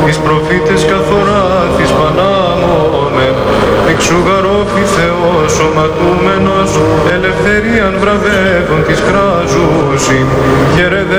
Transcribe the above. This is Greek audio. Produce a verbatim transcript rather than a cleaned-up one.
εις προφήτες καθοράθης πανάμωμεν, εξουγαρόφη Θεός σωματούμενος, ελευθερίαν βραβεύων της κράζουσιν,